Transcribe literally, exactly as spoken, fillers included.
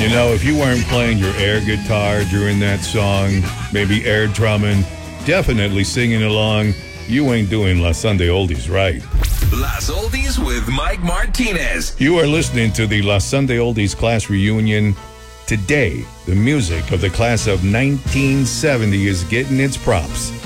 You know, if you weren't playing your air guitar during that song, maybe air drumming, definitely singing along, you ain't doing La Sunday Oldies right. Las Oldies with Mike Martinez. You are listening to the La Sunday Oldies class reunion. Today, the music of the class of nineteen seventy is getting its props.